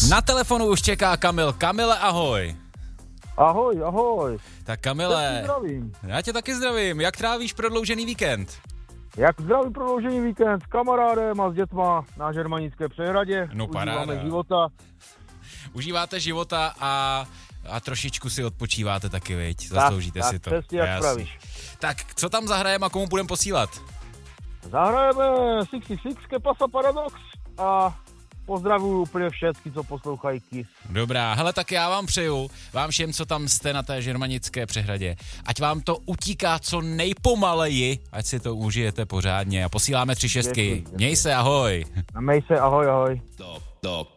Na telefonu už čeká Kamil. Kamile, ahoj. Ahoj, ahoj. Tak Kamile, Zdravím. já tě taky zdravím. Jak trávíš prodloužený víkend? Jak zdravý prodloužený víkend s kamarádem a s dětma na Žermanické přehradě. No paráda. Užíváme života. Užíváte života a trošičku si odpočíváte taky, viď? Zasloužíte si to. Přesně jak pravíš. Tak, co tam zahrajeme a komu budeme posílat? Zahrajeme 66 Kepasa Paradox a pozdravuju úplně všechny, co poslouchají Kiss. Dobrá, hele, tak já vám přeju, vám všem, co tam jste na té Žermanické přehradě, ať vám to utíká co nejpomaleji, ať si to užijete pořádně a posíláme 3 šestky. Měj se, ahoj. A měj se, ahoj, ahoj. Top.